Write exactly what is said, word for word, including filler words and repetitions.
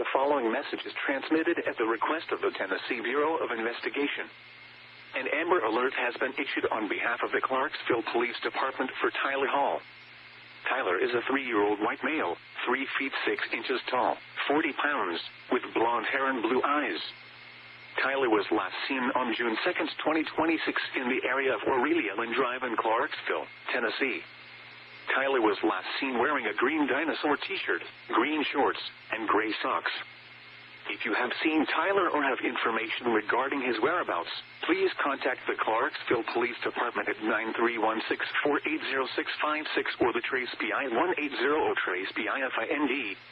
The following message is transmitted at the request of the Tennessee Bureau of Investigation. An Amber Alert has been issued on behalf of the Clarksville Police Department for Tyler Hall. Tyler is a three-year-old white male, three feet six inches tall, forty pounds, with blonde hair and blue eyes. Tyler was last seen on June second, twenty twenty-six in the area of Aurelia Lynn Drive in Clarksville, Tennessee. Tyler was last seen wearing a green dinosaur t-shirt, green shorts, and gray socks. If you have seen Tyler or have information regarding his whereabouts, please contact the Clarksville Police Department at nine three one six, four eight zero, six five six or the Trace B I one eight zero zero Trace B I F I N D.